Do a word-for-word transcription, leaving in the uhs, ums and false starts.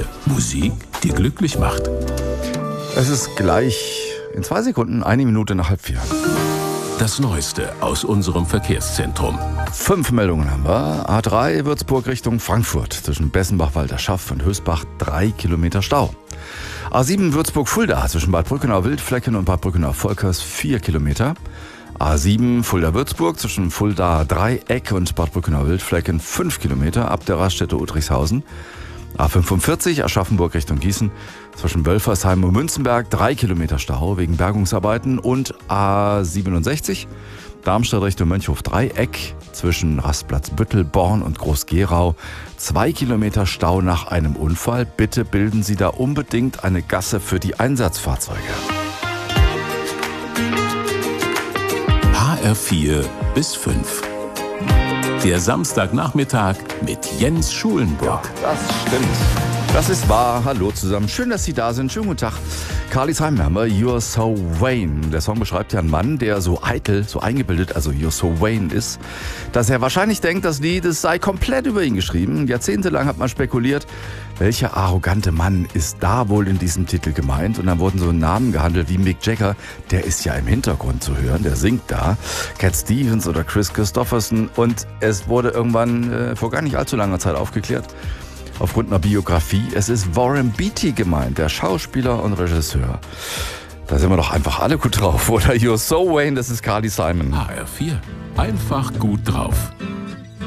vier. Musik, die glücklich macht. Es ist gleich in zwei Sekunden, eine Minute nach halb vier. Das Neueste aus unserem Verkehrszentrum. Fünf Meldungen haben wir. A drei Würzburg Richtung Frankfurt. Zwischen Bessenbach-Walderschaft und Hösbach drei Kilometer Stau. A sieben Würzburg-Fulda zwischen Bad Brückenau-Wildflecken und Bad Brückenau-Volkers vier Kilometer. A sieben Fulda-Würzburg zwischen Fulda-Dreieck und Bad Brückenau-Wildflecken fünf Kilometer ab der Raststätte Udrichshausen. A fünfundvierzig Aschaffenburg Richtung Gießen zwischen Wölfersheim und Münzenberg drei Kilometer Stau wegen Bergungsarbeiten. Und A siebenundsechzig Darmstadt Richtung Mönchhof-Dreieck zwischen Rastplatz Büttelborn und Groß-Gerau zwei Kilometer Stau nach einem Unfall. Bitte bilden Sie da unbedingt eine Gasse für die Einsatzfahrzeuge. H R vier bis fünf. Der Samstagnachmittag mit Jens Schulenburg. Das stimmt. Das ist wahr. Hallo zusammen. Schön, dass Sie da sind. Schönen guten Tag. Carly Simon haben wir. You're so vain. Der Song beschreibt ja einen Mann, der so eitel, so eingebildet, also You're so vain ist, dass er wahrscheinlich denkt, das Lied es sei komplett über ihn geschrieben. Jahrzehntelang hat man spekuliert, welcher arrogante Mann ist da wohl in diesem Titel gemeint. Und dann wurden so Namen gehandelt wie Mick Jagger, der ist ja im Hintergrund zu hören, der singt da. Cat Stevens oder Chris Christopherson. Und es wurde irgendwann äh, vor gar nicht allzu langer Zeit aufgeklärt, aufgrund einer Biografie, es ist Warren Beatty gemeint, der Schauspieler und Regisseur. Da sind wir doch einfach alle gut drauf, oder? You're so vain, das ist Carly Simon. H R vier. Einfach gut drauf.